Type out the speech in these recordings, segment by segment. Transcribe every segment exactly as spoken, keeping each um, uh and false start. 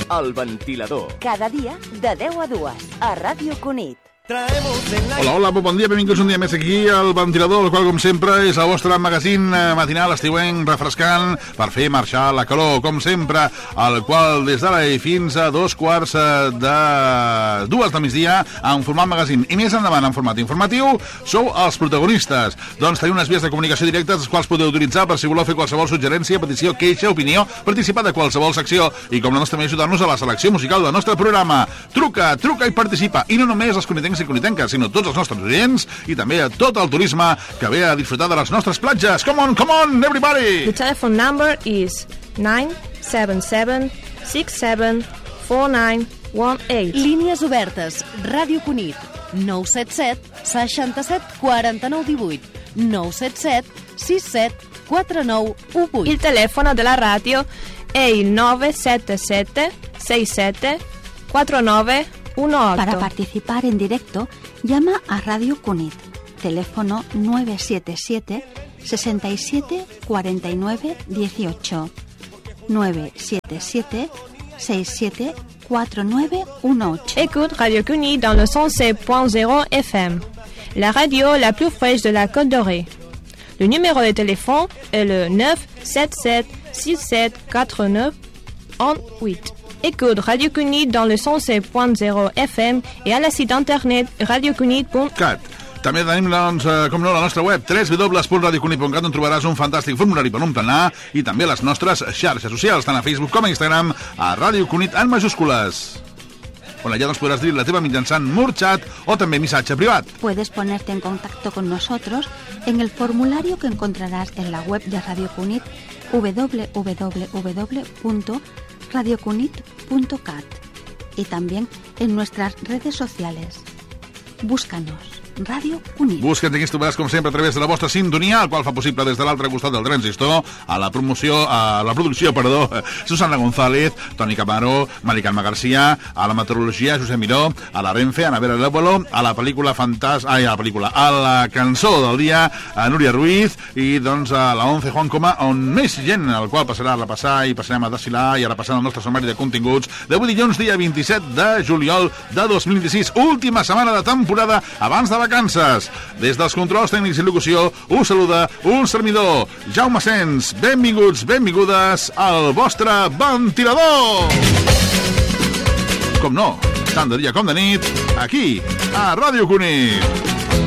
El Ventilador. Cada dia de deu a dues a Ràdio Cunit. Hola, hola, bon dia, benvinguts un dia més aquí al Ventilador, el qual, com sempre, és el vostre magazín matinal estiuenc refrescant per fer marxar la calor, com sempre, el qual des d'ara i fins a dos quarts de dues del migdia en format magazín. I més endavant, en format informatiu, sou els protagonistes. Doncs teniu unes vies de comunicació directes, les quals podeu utilitzar per si voleu fer qualsevol suggerència, petició, queixa, opinió, participar de qualsevol secció i, com no, també ajudar-nos a la selecció musical del nostre programa. Truca, truca i participa. I no només els conitencs i conitenques, sinó tots els nostres oients i també a tot el turisme que ve a disfrutar de les nostres platges. Come on, come on, everybody! The telephone number is nine seven seven six seven four nine one eight. Línies obertes. Ràdio Cunit. nou set set seixanta-set quaranta-nou divuit. nou set set sis set quatre nou u vuit. Il telefono della radio è il nove sette sette sei sette quattro nove uno ocho. Para participar en directo, llama a Radio Cunit. Teléfono nueve siete siete sesenta y siete cuarenta y nueve dieciocho. nueve siete siete seis siete cuatro nueve uno ocho. Écoute Radio Cunit dans le cent sept point zéro F M, la radio la plus fraîche de la Côte d'Orée. Le numéro de téléphone est le neuf sept sept six sept quatre neuf un huit. Écoute Radio Cunit dans le cent sept point zéro F M et à la site internet radiocunit punt cat. També tenim, doncs, eh, com no, la nostra web w w w punt radiocunit punt cat, on trobaràs un fantàstic formulari per omplenar i també les nostres xarxes socials, tant a Facebook com a Instagram, a Ràdio Cunit en majúscules. On allà doncs podràs dir la teva mitjançant Murchat o també missatge privat. Puedes ponerte en contacto con nosotros en el formulario que encontrarás en la web de Radio Cunit, w w w punto radiocunit punto cat, y también en nuestras redes sociales. Búscanos, Radio Cunit. Busca'ns i aquí trobaràs, com sempre, a través de la vostra sintonia, el qual fa possible des de l'altre costat del transistor, a la promoció, a la producció, perdó, Susana González, Toni Camaro, Mari Carme García, a la meteorologia, Josep Miró, a la Renfe, Ana Vera Lópolo, a la pel·lícula Fantàs... Ai, a la pel·lícula, a la cançó del dia, a Núria Ruiz, i doncs a la once Juan Coma, on més gent, el qual passarà a repassar i passarem a desfilar i a repassar el nostre sumari de continguts d'avui dilluns, dia vint-i-set de juliol de dos mil vint-i-sis, última setmana de temporada abans de vacances. Des dels controls tècnics i locució us saluda un servidor, Jaume Sens. Benvinguts, benvingudes al vostre Ventilador! Com no, tant de dia com de nit, aquí, a Ràdio Cunit.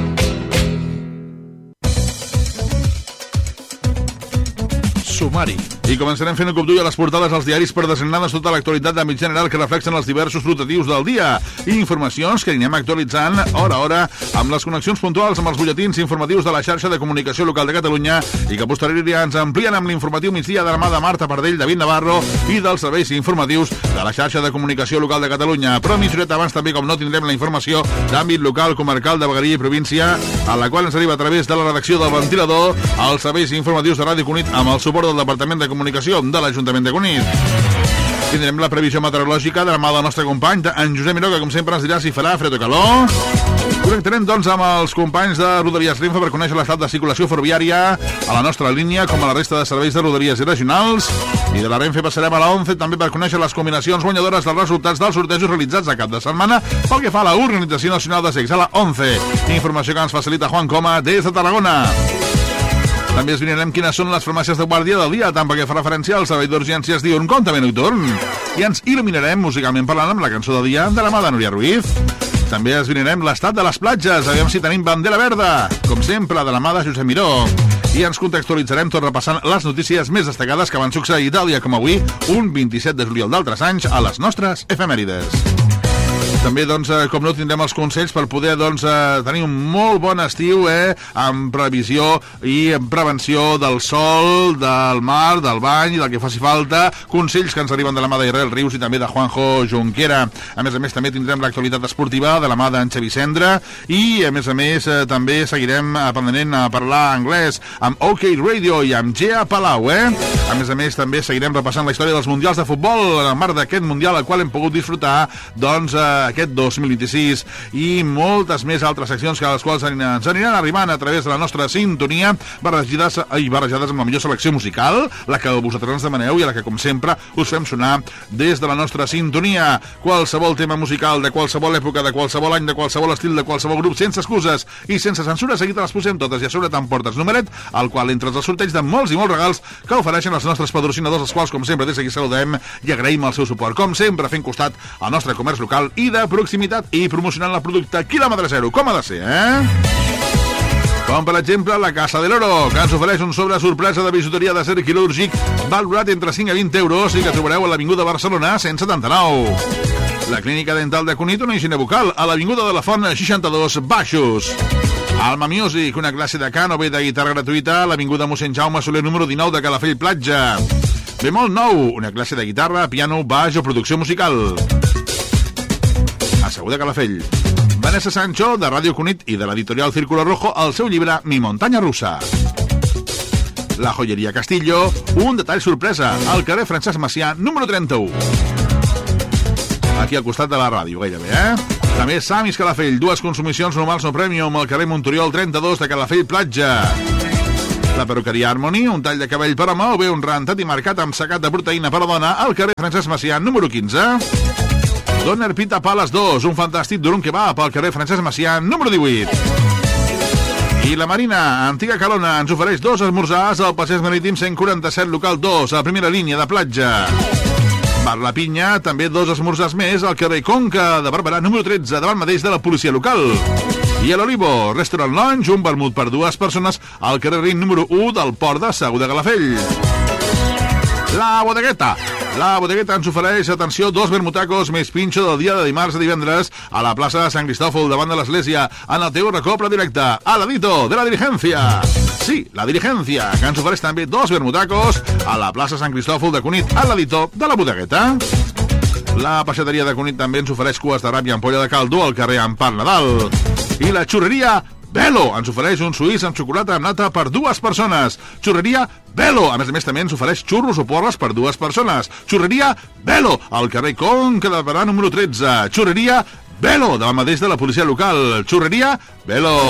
Sumari. I començarem fent un cop d'ull a les portades als diaris per desenllanar tota l'actualitat d'àmbit general que reflexen els diversos rotatius del dia i informacions que anirem actualitzant hora a hora amb les connexions puntuals amb els butlletins informatius de la xarxa de comunicació local de Catalunya i que posteriorment ens amplien amb l'informatiu migdia de la mà de Marta Pardell, David Navarro i dels serveis informatius de la xarxa de comunicació local de Catalunya. Però mitja horeta abans també, com no, tindrem la informació d'àmbit local, comarcal de Vegueria i província, a la qual ens arriba a través de la redacció del Ventilador als serveis informatius de Ràdio Cunit amb el suport del Departament de Comunicació de l'Ajuntament de Cunit. Tindrem la previsió meteorològica de la mà del nostre company, en Josep Miró, que com sempre ens dirà si farà fred o calor. Connectarem, doncs, amb els companys de Rodalies Renfe per conèixer l'estat de circulació ferroviària a la nostra línia, com a la resta de serveis de Rodalies i regionals. I de la Renfe passarem a la once també per conèixer les combinacions guanyadores dels resultats dels sortejos realitzats a cap de setmana pel que fa a la Organització Nacional de Sex, a la once. Informació que ens facilita Juan Coma des de Tarragona. També esbrinarem quines són les farmàcies de guàrdia del dia, tant perquè fa referència al servei d'urgències diürn com també nocturn. I ens il·luminarem musicalment parlant amb la cançó del dia de la mà de Núria Ruiz. També esbrinarem l'estat de les platges, aviam si tenim bandera verda, com sempre, de la mà de Josep Miró. I ens contextualitzarem tot repassant les notícies més destacades que van succeir tal dia com avui, un vint-i-set de juliol d'altres anys, a les nostres efemèrides. També, doncs, eh, com no, tindrem els consells per poder, doncs, eh, tenir un molt bon estiu, eh, amb previsió i en prevenció del sol, del mar, del bany i del que faci falta. Consells que ens arriben de la mà d'Israel Rius i també de Juanjo Junquera. A més a més, també tindrem l'actualitat esportiva de la mà d'en Xavi Cendra i, a més a més, eh, també seguirem aprenent a parlar anglès amb OK Radio i amb Gea Palau, eh? A més a més, també seguirem repassant la història dels mundials de futbol en el marc d'aquest mundial al qual hem pogut disfrutar, doncs, eh, aquest dos mil vint-i-sis i moltes més altres seccions que a les quals ens aniran arribant a través de la nostra sintonia, barrejades, ai, barrejades amb la millor selecció musical, la que vosaltres ens demaneu i a la que, com sempre, us fem sonar des de la nostra sintonia. Qualsevol tema musical de qualsevol època, de qualsevol any, de qualsevol estil, de qualsevol grup, sense excuses i sense censura, seguit les posem totes i a sobre t'emportes numeret, al qual entres al sorteig de molts i molts regals que ofereixen els nostres patrocinadors, els quals, com sempre, des d'aquí saludem i agraïm el seu suport. Com sempre, fent costat al nostre comerç local i de proximitat i promocionant el producte quilòmetre zero, com ha de ser, eh? Com, per exemple, la Casa del Oro, que ens ofereix un sobre sorpresa de bijuteria d'acer quirúrgic valorat entre cinc a vint euros i que trobareu a l'Avinguda Barcelona cent setanta-nou. La Clínica Dental de Cunit, una higiene bucal, a l'Avinguda de la Font seixanta-dos Baixos. Alma Music, una classe de cant o bé de guitarra gratuïta, a l'Avinguda Mossèn Jaume Soler número dinou de Calafell Platja. Bemol nou, una classe de guitarra, piano, baix o producció musical. A Segur de Calafell. Vanessa Sancho, de Ràdio Cunit i de l'editorial Círculo Rojo, el seu llibre Mi Montaña Rusa. La Joyeria Castillo, un detall sorpresa, al carrer Francesc Macià, número trenta-u. Aquí al costat de la ràdio, gairebé, eh? També Samis Calafell, dues consumicions normals no premium al carrer Montoriol trenta-dos de Calafell Platja. La perruqueria Harmony, un tall de cabell per home o bé un rentat i marcat amb secat de proteïna per a dona al carrer Francesc Macià, número quinze. Doner Pita Pales dos, un fantàstic durum que va pel carrer Francesc Macià, número divuit. I la Marina, antiga Calona, ens ofereix dos esmorzars al Passeig Marítim cent quaranta-set, local dos, a primera línia de platja. Bar La Pinya, també dos esmorzars més al carrer Conca de Barberà, número tretze, davant mateix de la policia local. I a l'Olivo, Restaurant Lounge, un vermut per dues persones al carrer Rin número u del Port de Segur de Calafell. La Bodegueta. La Bodegueta ens ofereix, atenció, dos vermutacos més pinxo del dia de dimarts a divendres a la plaça de Sant Cristòfol, davant de l'església, en el teu recoble directe, a l'adito de la Diligencia. Sí, la Diligencia, que ens ofereix també dos vermutacos a la plaça Sant Cristòfol de Cunit, a l'adito de la Bodegueta. La peixateria de Cunit també ens ofereix cues de rap i ampolla de caldo al carrer Empar Nadal. I la xurreria Belo ens ofereix un suís amb xocolata amb nata per dues persones. Xurreria Belo. A més a més, també ens ofereix xurros o porres per dues persones. Xurreria Belo, al carrer Conca de Barberà número tretze. Xurreria Belo, davant mateix de la policia local. Xurreria Belo.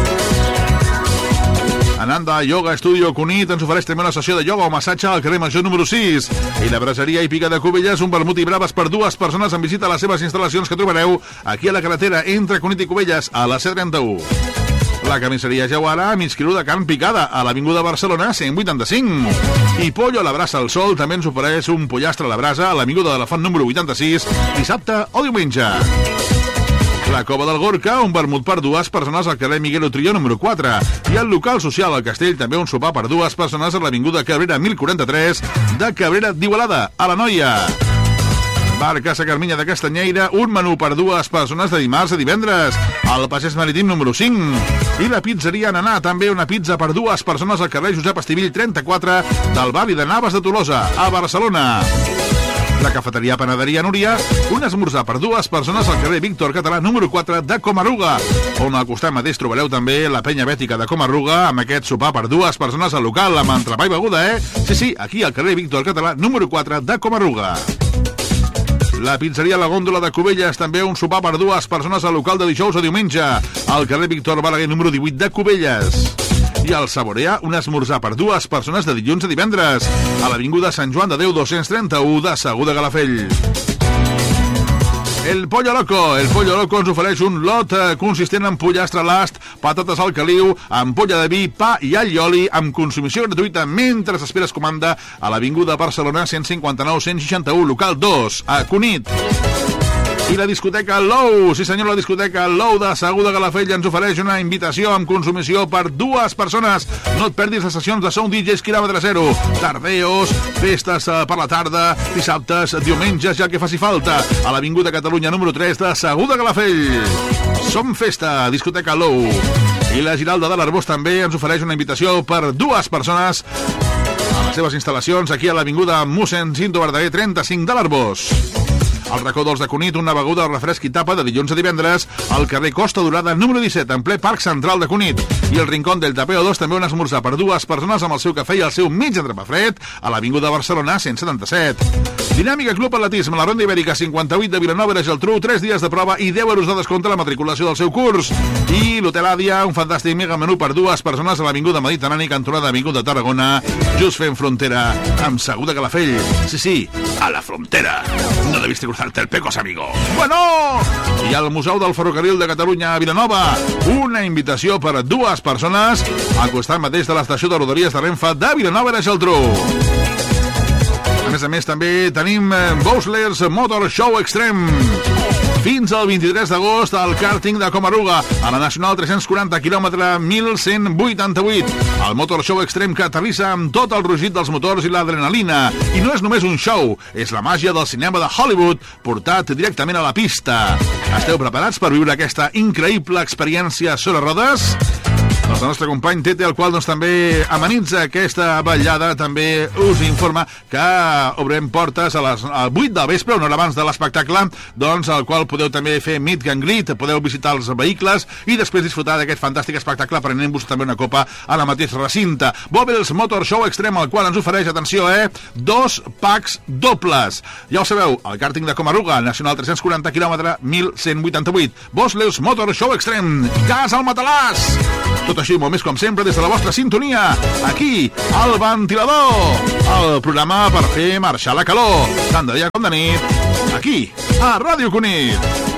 Ananda Yoga Studio Cunit ens ofereix també una sessió de ioga o massatge al carrer Major número sis. I la braseria Hípica de Cubelles, un vermut i braves per dues persones en visita a les seves instal·lacions que trobareu aquí a la carretera entre Cunit i Cubelles, a la C trenta-u. La carnisseria Jauara, mig quilo de carn picada a l'Avinguda Barcelona cent vuitanta-cinc. I Pollo a la Brasa al Sol també ens ofereix un pollastre a la brasa a l'Avinguda de la Font número vuitanta-sis, dissabte o diumenge. La Cova del Gorka, un vermut per dues persones al carrer Miguel Utrillo número quatre. I el local social al Castell, també un sopar per dues persones a l'Avinguda Cabrera mil quaranta-tres de Cabrera d'Igualada, a la Noia. Bar Casa Carminya de Castanyeira, un menú per dues persones de dimarts a divendres, al Passeig Marítim número cinc. I la pizzeria Nanà, també una pizza per dues persones al carrer Josep Estivill trenta-quatre del barri de Navas de Tolosa, a Barcelona. La cafeteria Panaderia Núria, un esmorzar per dues persones al carrer Víctor Català número quatre de Comarruga, on al costat mateix trobareu també la penya bètica de Comarruga amb aquest sopar per dues persones al local amb entrepà i beguda, eh? Sí, sí, aquí al carrer Víctor Català número quatre de Comarruga. La pizzeria La Gòndola de Cubelles, també un sopar per dues persones al local de dijous a diumenge, al carrer Víctor Balaguer número divuit de Cubelles. I al Saborea, un esmorzar per dues persones de dilluns a divendres, a l'Avinguda Sant Joan de Déu dos-cents trenta-u de Segur de Calafell. El Pollo Loco. El Pollo Loco ens ofereix un lot consistent en pollastre a l'ast, patates al caliu, ampolla de vi, pa i all i oli, amb consumició gratuïta mentre esperes comanda a l'Avinguda Barcelona cent cinquanta-nou cent seixanta-u, local dos, a Cunit. I la discoteca Lou, sí senyor, la discoteca Lou de Segur de Calafell ens ofereix una invitació amb consumició per dues persones. No et perdis les sessions de Sound D Js quilòmetre zero, tardeos, festes per la tarda, dissabtes, diumenges, ja que faci falta, a l'Avinguda Catalunya número tres de Segur de Calafell. Som festa, discoteca Lou. I la Giralda de l'Arbós també ens ofereix una invitació per dues persones a les seves instal·lacions aquí a l'Avinguda Mossèn Cinto Verdaguer trenta-cinc de l'Arbós. Al racó dels de Cunit, una beguda de refresc i tapa de dilluns a divendres al carrer Costa Dorada número disset, en ple Parc Central de Cunit. I el Rincón del Tapeo dos, també un esmorzar per dues persones amb el seu cafè i el seu mig entrepà fred a l'Avinguda Barcelona cent setanta-set. Dinàmica Club Atletisme, la Ronda Ibèrica cinquanta-vuit de Vilanova i la Geltrú, tres dies de prova i deu euros de descompte a la matriculació del seu curs. I l'Hotel Àdia, un fantàstic mega menú per dues persones a l'Avinguda Mediterrani, cantonada Avinguda Tarragona, just fent frontera amb Segur de Calafell. Sí, sí, a la frontera. No debiste cruzarte el pecos, amigo. Bueno! I al Museu del Ferrocarril de Catalunya a Vilanova, una invitació per a dues persones al costat mateix de l'estació de Rodalies de Renfe de Vilanova i la Geltrú. A més a més, també tenim Bowslers Motor Show Extreme. Fins al vint-i-tres d'agost al càrting de Comaruga, a la Nacional tres-cents quaranta quilòmetre mil cent vuitanta-vuit. El Motor Show Extreme que aterrissa amb tot el rugit dels motors i l'adrenalina. I no és només un show, és la màgia del cinema de Hollywood portat directament a la pista. Esteu preparats per viure aquesta increïble experiència sobre rodes? Doncs el nostre company Tete, el qual doncs, també amenitza aquesta vetllada, també us informa que obrem portes a les al vuit del vespre, una hora abans de l'espectacle, doncs al qual podeu també fer meet and greet, podeu visitar els vehicles i després disfrutar d'aquest fantàstic espectacle prenent-vos també una copa a la mateixa recinte. Bobels Motor Show Extreme, el qual ens ofereix, atenció, eh, dos packs dobles. Ja ho sabeu, el càrting de Comaruga, Nacional tres-cents quaranta quilòmetre mil cent vuitanta-vuit. Bobels Motor Show Extreme, gas al matalàs! Tot així, molt més com sempre, des de la vostra sintonia, aquí, al Ventilador, el programa per fer marxar la calor, tant de dia com de nit, aquí, a Ràdio Cunit.